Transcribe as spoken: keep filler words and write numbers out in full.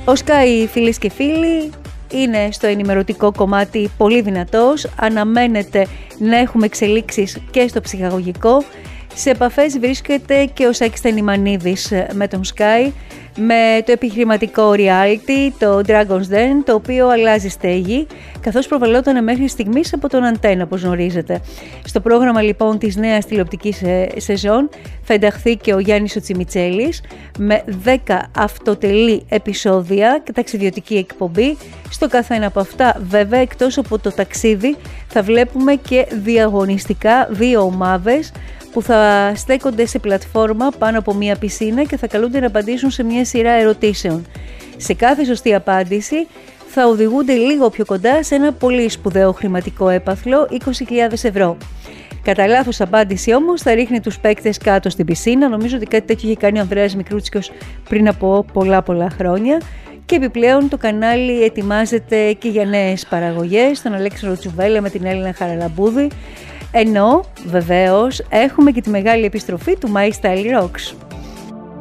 Ο Sky, φίλες και φίλοι, είναι στο ενημερωτικό κομμάτι πολύ δυνατός. Αναμένεται να έχουμε εξελίξεις και στο ψυχαγωγικό. Σε επαφές βρίσκεται και ο Σάκης Τενιμανίδης με τον Sky, με το επιχειρηματικό reality, το Dragon's Den, το οποίο αλλάζει στέγη, καθώς προβαλλόταν μέχρι στιγμής από τον Αντένα, όπως γνωρίζετε. Στο πρόγραμμα λοιπόν της νέας τηλεοπτικής σεζόν θα ενταχθεί και ο Γιάννης ο Τσιμιτσέλης, με δέκα αυτοτελή επεισόδια και ταξιδιωτική εκπομπή. Στο καθένα από αυτά, βέβαια, εκτός από το ταξίδι, θα βλέπουμε και διαγωνιστικά δύο ομάδες που θα στέκονται σε πλατφόρμα πάνω από μία πισίνα και θα καλούνται να απαντήσουν σε μία σειρά ερωτήσεων. Σε κάθε σωστή απάντηση θα οδηγούνται λίγο πιο κοντά σε ένα πολύ σπουδαίο χρηματικό έπαθλο, είκοσι χιλιάδες ευρώ. Κατά λάθος απάντηση όμως θα ρίχνει τους παίκτες κάτω στην πισίνα. Νομίζω ότι κάτι τέτοιο είχε κάνει ο Ανδρέας Μικρούτσικος πριν από πολλά πολλά χρόνια. Και επιπλέον το κανάλι ετοιμάζεται και για νέες παραγωγές, τον Αλέξανδρο Τσουβέλα με την Έλληνα Χαραλαμπούδη. Ενώ βεβαίως έχουμε και τη μεγάλη επιστροφή του My Style Rocks.